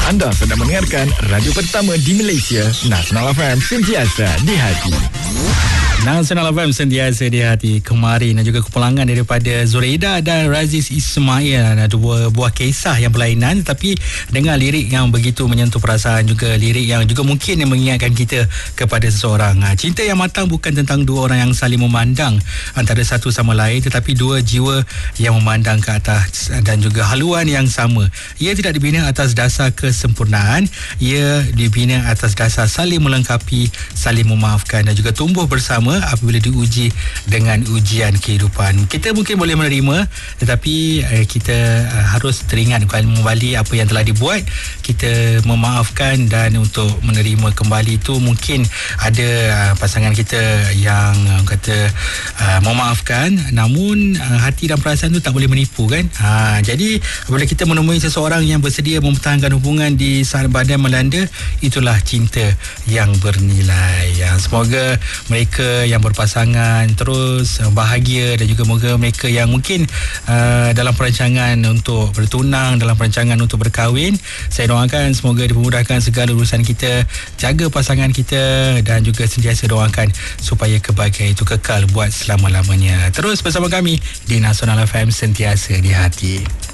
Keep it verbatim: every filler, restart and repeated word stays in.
Anda sedang mendengarkan radio pertama di Malaysia, Nasional F M, sentiasa di hati. Nasional F M sentiasa di hati. Kemarin dan juga kepulangan daripada Zuraida dan Raziz Ismail, ada dua buah kisah yang berlainan tetapi dengan lirik yang begitu menyentuh perasaan, juga lirik yang juga mungkin yang mengingatkan kita kepada seseorang. Cinta yang matang bukan tentang dua orang yang saling memandang antara satu sama lain, tetapi dua jiwa yang memandang ke atas dan juga haluan yang sama. Ia tidak dibina atas dasar kesempurnaan, ia dibina atas dasar saling melengkapi, saling memaafkan dan juga tumbuh bersama apabila diuji dengan ujian kehidupan. Kita mungkin boleh menerima, tetapi eh, kita eh, harus teringat kembali apa yang telah dibuat, kita memaafkan, dan untuk menerima kembali itu mungkin ada uh, pasangan kita yang uh, kata uh, memaafkan, namun uh, hati dan perasaan tu tak boleh menipu kan. Ha, jadi apabila kita menemui seseorang yang bersedia mempertahankan hubungan di saat badai melanda, itulah cinta yang bernilai. Ya, semoga mereka yang berpasangan terus uh, bahagia, dan juga moga mereka yang mungkin uh, dalam perancangan untuk bertunang, dalam perancangan untuk berkahwin, saya doakan semoga dipermudahkan segala urusan kita, jaga pasangan kita, dan juga sentiasa doakan supaya kebahagiaan itu kekal buat selama-lamanya. Terus bersama kami di Nasional F M, sentiasa di hati.